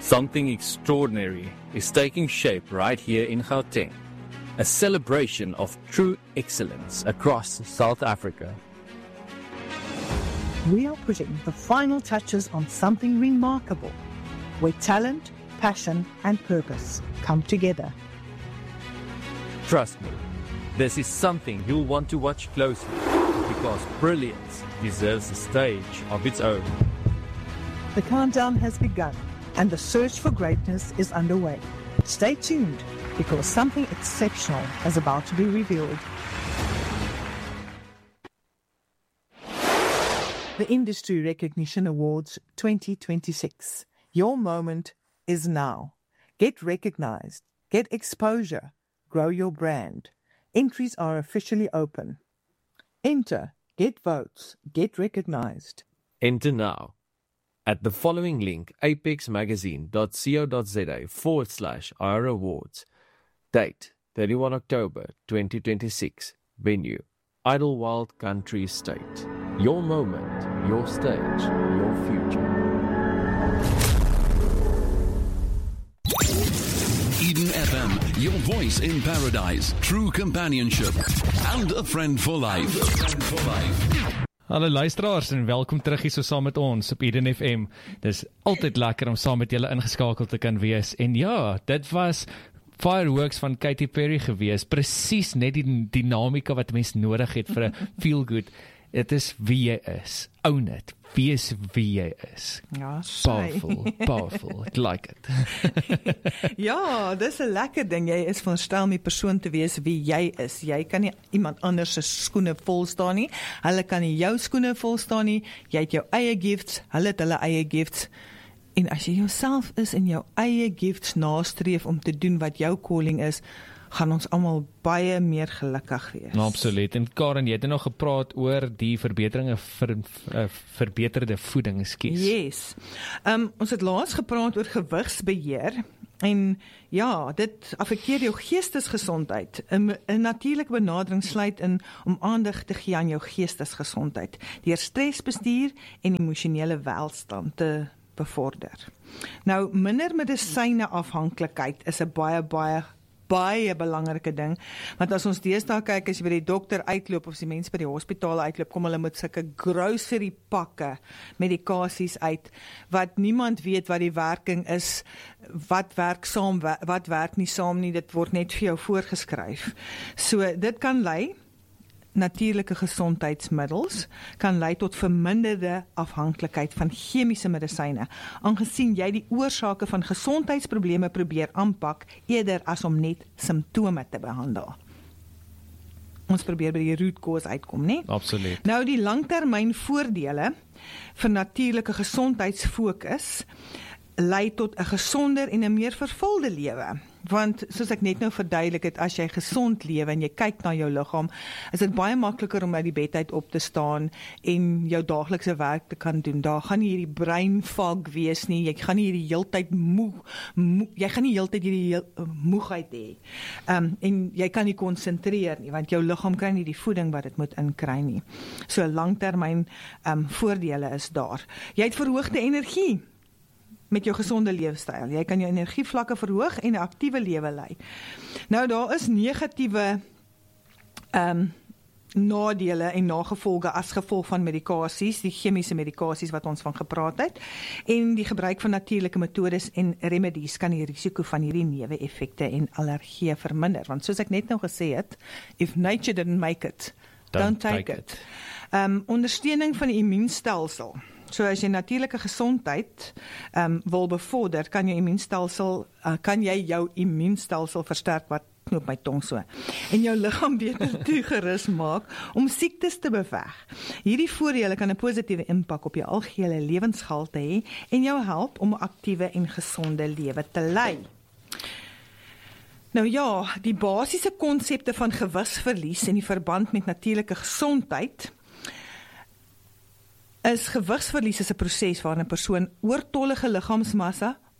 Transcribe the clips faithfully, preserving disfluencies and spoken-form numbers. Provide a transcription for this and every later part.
Something extraordinary is taking shape right here in Gauteng. A celebration of true excellence across South Africa. We are putting the final touches on something remarkable, where talent, passion and purpose come together. Trust me, this is something you'll want to watch closely, because brilliance deserves a stage of its own. The countdown has begun, and the search for greatness is underway. Stay tuned, because something exceptional is about to be revealed. The Industry Recognition Awards twenty twenty-six. Your moment is now. Get recognized, get exposure, grow your brand. Entries are officially open. Enter, get votes, get recognized. Enter now at the following link, apexmagazine.co.za forward slash our awards. Date, thirty-first of October twenty twenty-six. Venue, Idlewild Country Estate. Your moment, your stage, your future. Eden F M, your voice in paradise, true companionship, and a friend for life. A friend for life. Hallo luisteraars en welkom terug hier so saam met ons op Eden F M. Dis altyd lekker om saam met julle ingeskakeld te kan wees. En ja, dit was Fireworks van Katy Perry gewees. Presies net die dinamika wat mens nodig het vir 'n feel good. Dit is wie jy is. Own it. Wees wie jy is. Ja, Powerful, powerful. I like it. Ja, dis 'n lekker ding. Jy is veronderstel om die persoon te wees wie jy is. Jy kan nie iemand anders se skoene vol staan nie. Hulle kan nie jou skoene vol staan nie. Jy het jou eie gifts, hulle het hulle eie gifts. En as jy jouself is en jou eie gifts nastreef om te doen wat jou calling is, gaan ons almal baie meer gelukkig wees. Nou, absoluut. En Karen, jy het nog gepraat oor die verbeteringe vir uh, verbeterde voeding, ekskuus. Yes. Um, ons het laas gepraat oor gewigsbeheer. En ja, dit affekteer jou geestesgesondheid. 'n 'n natuurlike benadering sluit in om aandag te gee aan jou geestesgesondheid, deur stresbestuur en emosionele welstand te bevorder. Nou, minder medisyne afhanklikheid is 'n baie baie baie belangrike ding, want as ons deesdae kyk, as jy by die dokter uitloop, of as die mense by die hospitaal uitloop, kom hulle met sulke grocery pakke medikasies uit, wat niemand weet wat die werking is, wat werk saam, wat werk nie saam nie, dit word net vir jou voorgeskryf. So, dit kan lei, natuurlike gesondheidsmiddels kan lei tot verminderde afhanklikheid van chemiese medisyne, aangesien jy die oorsake van gesondheidsprobleme probeer aanpak, eerder as om net simptome te behandel. Ons probeer by die root cause uitkom, nie? Absoluut. Nou, die langtermyn voordele vir natuurlike gesondheidsfokus lei tot 'n gesonder en 'n meer vervulde lewe. Want, soos ek net nou verduidelik het, as jy gesond lewe en jy kyk na jou liggaam, is dit baie makliker om uit die bed uit op te staan en jou daaglikse werk te kan doen. Daar gaan nie hierdie brain fog wees nie, jy gaan nie hierdie heeltyd moe, moe jy gaan nie heeltyd hierdie heel, uh, moegheid hê. Um, en jy kan nie konsentreer nie, want jou liggaam kry nie die voeding wat dit moet inkry nie. So, langtermyn um, voordele is daar. Jy het verhoogde energie met jou gesonde leefstyl. Jy kan jou energievlakke verhoog en 'n aktiewe lewe lei. Nou, daar is negatiewe um, nadele en nagevolge as gevolg van medikasies, die chemiese medikasies wat ons van gepraat het, en die gebruik van natuurlike metodes en remedies kan die risiko van hierdie neeweffekte en allergieë verminder. Want soos ek net nou gesê het, if nature didn't make it, don't, don't take, take it. it. Um, ondersteuning van die immuunstelsel. So as jy natuurlike gesondheid um, wil bevorder, kan jou immuunstelsel, uh, kan jy jou immuunstelsel versterk, wat knoop my tong so, en jou liggaam beter toegerus maak om siektes te beveg. Hierdie voordele kan 'n positiewe impak op jou algehele lewensgehalte hê en jou help om 'n aktiewe en gesonde lewe te lei. Nou ja, die basiese konsepte van gewigsverlies en die verband met natuurlike gesondheid is gewigsverlies is 'n proses waarin 'n persoon oortollige liggaamsmassa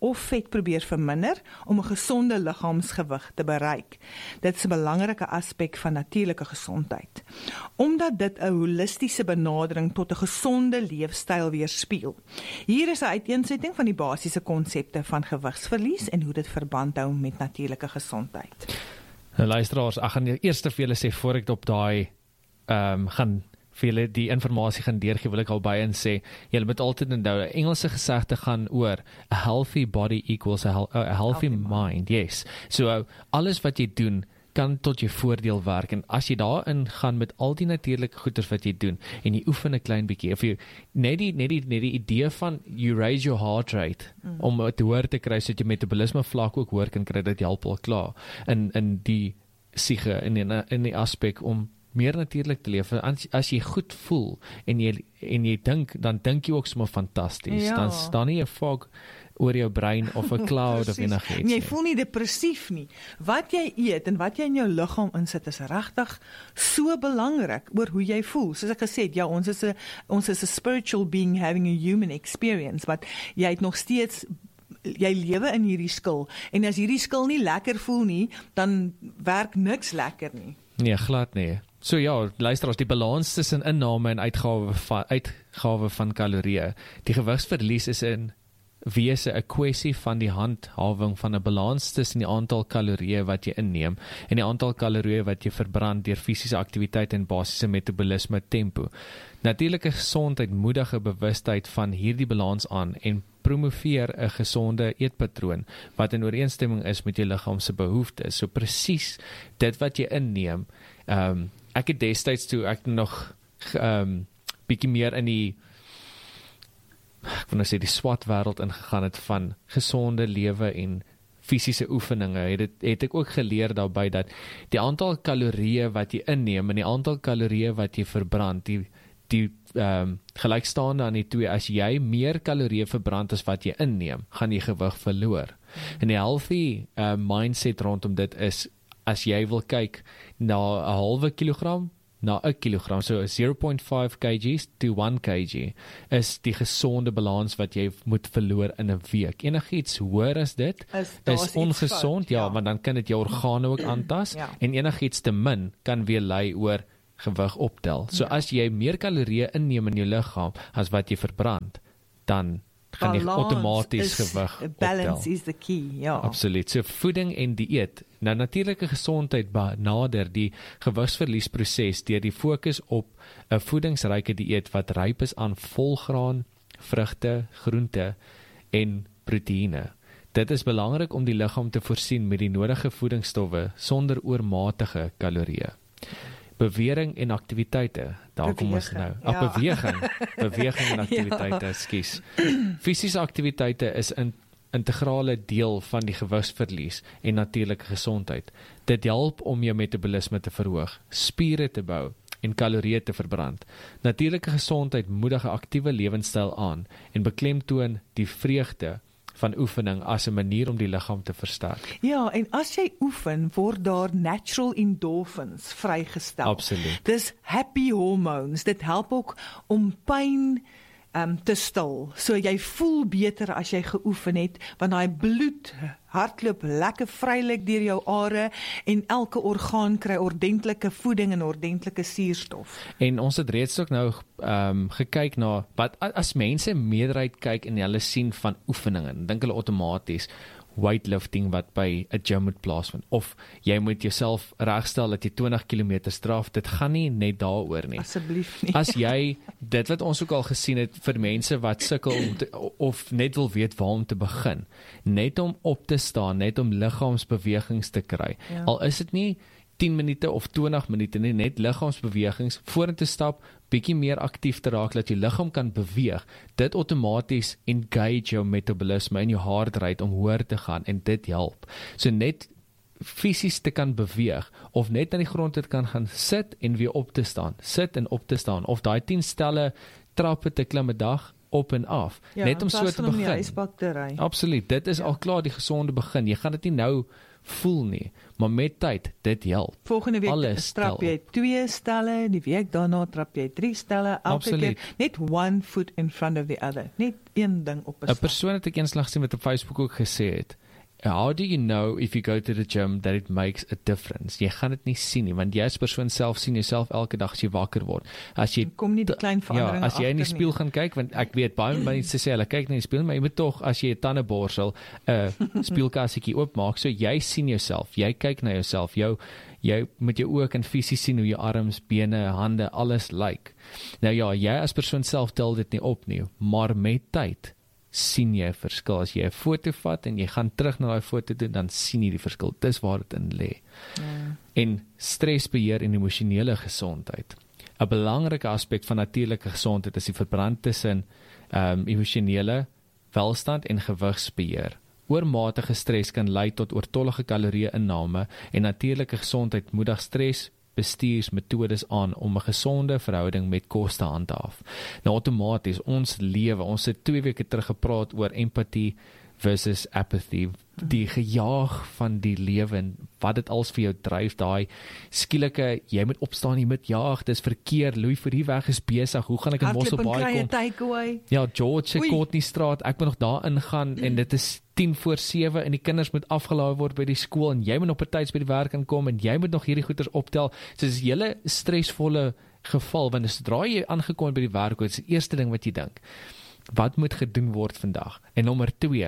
of vet probeer verminder om 'n gesonde liggaamsgewig te bereik. Dit is 'n belangrike aspek van natuurlike gesondheid. Omdat dit 'n holistiese benadering tot 'n gesonde leefstyl weerspieël. Hier is 'n uiteensetting van die basiese konsepte van gewigsverlies en hoe dit verband hou met natuurlike gesondheid. Nou, luisteraars, ek gaan eers vir julle sê, voor ek op daai um, gaan vir julle die informasie gaan deurgee, wil ek al by en sê, julle moet altyd onthou, 'n Engelse gesegde gaan oor a healthy body equals a, hel a healthy, healthy mind. mind, yes. So, uh, alles wat jy doen, kan tot jou voordeel werk, en as jy daarin gaan met al die natuurlike goeders wat jy doen, en jy oefen 'n klein bietjie, of jy, net die, net die, net die idee van, you raise your heart rate, mm. om het hoor te kry, so dat jy metabolisme vlak ook hoor kan kry, dat jy help al klaar, in, in die siege, in die, in die aspek om meer natuurlijk te leef, as, as jy goed voel, en jy, en jy dink, dan dink jy ook sommer fantasties, ja. Dan staan nie 'n fog oor jou brein, of 'n cloud, of enigiets. En jy voel nie depressief nie. Wat jy eet, en wat jy in jou liggaam insit, is regtig so belangrik, oor hoe jy voel. Soos ek gesê het, ja, ons is 'n, ons is 'n spiritual being having a human experience, maar jy het nog steeds, jy lewe in hierdie skil, en as hierdie skil nie lekker voel nie, dan werk niks lekker nie. Nee, glad nie. So ja, luister, as die balans tussen inname en uitgawe van, uitgawe van kalorieë, die gewigsverlies is in wese 'n kwessie van die handhawing van 'n balans tussen die aantal kalorieë wat jy inneem en die aantal kalorieë wat jy verbrand deur fisiese aktiwiteit en basiese metabolisme tempo. Natuurlike gesondheid moedig 'n bewustheid van hierdie balans aan en promoveer 'n gesonde eetpatroon wat in ooreenstemming is met jou liggaam se behoeftes. So presies dit wat jy inneem. Um, ek het destyds toe ek nog um, bietjie meer in die ek wil nou sê die swart wêreld ingegaan het van gesonde lewe en fisiese oefeninge, het, het, het ek ook geleer daarby dat die aantal kalorieë wat jy inneem en die aantal kalorieë wat jy verbrand, die, die um, gelykstaande aan die twee, as jy meer kalorieë verbrand as wat jy inneem, gaan jy gewig verloor. En die healthy uh, mindset rondom dit is, as jy wil kyk na 'n halwe kilogram, na 'n kilogram, so zero point five kilograms to one kilogram, is die gesonde balans wat jy moet verloor in 'n week. Enigiets hoër as dit, is, is ongesond, ja, ja, want dan kan dit jou organe ook aantas, ja. En enigiets te min kan weer lei oor gewig optel. So ja. As jy meer kalorieë inneem in jou liggaam as wat jy verbrand, dan gaan jy outomaties gewig optel. Balance is the key, ja. Absoluut. So voeding en dieet. Nou natuurlike gesondheid benader die gewigsverliesproses deur die fokus op 'n voedingsryke dieet wat ryp is aan volgraan, vrugte, groente en proteïene. Dit is belangrik om die liggaam te voorsien met die nodige voedingsstowwe sonder oormatige kalorieë. Bewering en aktiwiteite, daar kom ons nou. Ja. Ag, beweging, beweging en aktiwiteite, skus. Fisiese aktiwiteite is 'n integrale deel van die gewigsverlies en natuurlike gesondheid. Dit help om jou metabolisme te verhoog, spiere te bou en kalorieë te verbrand. Natuurlike gesondheid moedig 'n aktiewe lewenstyl aan en beklemtoon die vreugde van oefening as 'n manier om die liggaam te versterk. Ja, en as jy oefen, word daar natural endorphins vrygestel. Absoluut. Dis happy hormones. Dit help ook om pyn um, te stil. So jy voel beter as jy geoefen het, want daai bloed hardloop lekker vrylik deur jou are en elke orgaan kry ordentlike voeding en ordentlike suurstof. En ons het reeds ook nou um, gekyk na wat as mense meerderheid kyk en hulle sien van oefeninge, dink hulle outomaties weightlifting wat by 'n gym moet plaasvind, of jy moet jouself regstel dat jy twintig kilometer straf, dit gaan nie net daaroor nie. Asseblief nie. As jy, dit wat ons ook al gesien het vir mense wat sukkel om te, of net wil weet waar om te begin, net om op te staan, net om liggaamsbewegings te kry, ja. Al is dit nie tien minute of twintig minute nie, net liggaamsbewegings, vorentoe stap, bietjie meer aktief te raak, dat jou liggaam kan beweeg, dit outomaties engage jou metabolisme en jou heart rate om hoër te gaan, en dit help. So net fisies te kan beweeg, of net aan die grond te kan gaan sit en weer op te staan, sit en op te staan, of daai tien stelle trappe te klim 'n dag, op en af. Ja, net om in so plaas te van om in die begin. ysbak te ry. Absoluut, dit is ja. al klaar die gesonde begin. Jy gaan dit nie nou voel nie, maar met tyd, dit help. Volgende week Alles trap stel jy twee stelle, die week daarna trap jy drie stelle, elke Absoluut. keer net one foot in front of the other. Net een ding op 'n 'n slag. persoon het ek eenslag gesien wat op Facebook ook gesê het, how do you know if you go to the gym that it makes a difference? Jy gaan dit nie sien nie, want jy as persoon self sien jouself elke dag as jy wakker word. As jy Kom nie die klein ja, veranderinge as jy in die agter spieël nie. gaan kyk, want ek weet baie mense sê hulle kyk na die spieël, maar jy moet tog as jy 'n tandeborsel 'n uh, spieelkassietjie oopmaak, so jy sien jouself, jy kyk na jouself, jou jy met jou oë kan fisies sien hoe jou arms, bene, hande, alles lyk. Nou ja, jy as persoon self tel dit nie op nie, maar met tyd sien jy 'n verskil. As jy 'n foto vat en jy gaan terug na daai foto toe, dan sien jy die verskil. Dis waar dit in lê. Ja. En stresbeheer en emosionele gesondheid. 'n Belangrike aspek van natuurlike gesondheid is die verband tussen ehm um, emosionele welstand en gewigsbeheer. Oormatige stres kan lei tot oortollige kalorieënname en natuurlike gesondheid moedig stres bestuursmetodes aan om 'n gesonde verhouding met kos te handhaaf. Nou outomaties, ons lewe, ons het twee weke terug gepraat oor empatie versus apathy, die gejaag van die lewe en wat dit als vir jou dryf, daai skielike, jy moet opstaan, jy moet jaag, dis verkeer, Louis Vuitton weg is besig, hoe gaan ek in Mosselbaai kom? Takeaway. Ja, George se Courtney straat, ek moet nog daar ingaan en dit is tien voor sewe en die kinders moet afgelaai word by die skool en jy moet op betyds by die werk aankom en jy moet nog hierdie goeders optel. So dis 'n hele stresvolle geval, want sodra jy aangekom het by die werk, is die eerste ding wat jy dink, wat moet gedoen word vandag? En nommer twee,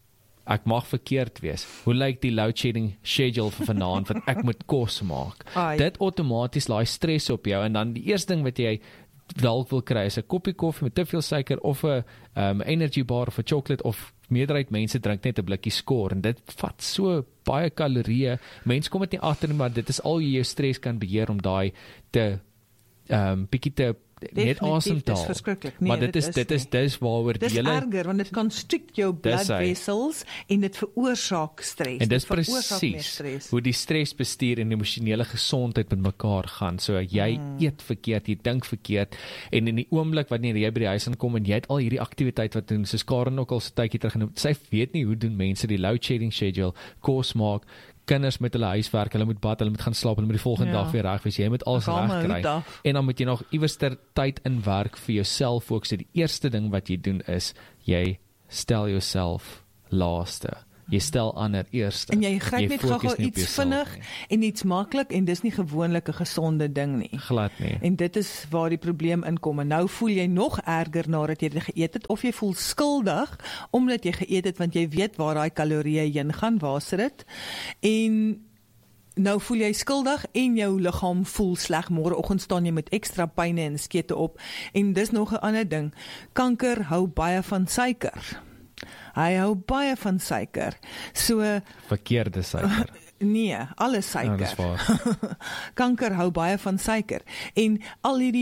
ek mag verkeerd wees. Hoe lyk die load shedding schedule vir vanaand want ek moet kos maak? Ai. Dit outomaties laai stres op jou en dan die eerste ding wat jy dalk wil kry is 'n koppie koffie met te veel suiker of 'n um, energy bar of 'n chocolate of meerderheid mense drink net 'n blikkie skor en dit vat so baie kalorieë. Mense kom dit nie agter nie, maar dit is al hoe jy jou stres kan beheer om daai te ehm um, bietjie te net asem te haal. Nee, maar dit, dit is dit is dis waaroor die hele hele dis erger want dit constrict jou blood vessels en dit veroorsaak stres. En dis presies hoe die stresbestuur en emosionele gesondheid met mekaar gaan. So jy hmm. eet verkeerd, jy dink verkeerd en in die oomblik wanneer jy by die huis aankom en jy het al hierdie aktiwiteit wat doen, soos Karen ook al so tydjie terug genoem, sy weet nie hoe doen mense die load shedding schedule, kos maak, kinders met hulle huiswerk, hulle moet bad, hulle moet gaan slaap, hulle moet die volgende ja. dag weer reg wees, jy moet alles reg kry. En dan moet jy nog iewers ter tyd in werk vir jouself fokus. Die eerste ding wat jy doen is, jy stel jouself laaste. Jy stel ander eerste. En jy gryp net gou-gou iets vinnig nie. En iets maklik en dis nie gewoonlik 'n gesonde ding nie. Glad nie. En dit is waar die probleem inkom. En nou voel jy nog erger nadat jy dit geëet het of jy voel skuldig omdat jy geëet het want jy weet waar daai kalorieë heen gaan, waar sit dit? En nou voel jy skuldig en jou liggaam voel sleg. Môreoggend staan jy met ekstra pyne en skete op. En dis nog 'n ander ding. Kanker hou baie van suiker. Hy hou baie van suiker. So verkeerde suiker. Nee, alle suiker. Ja, dis waar. Kanker hou baie van suiker. En al hierdie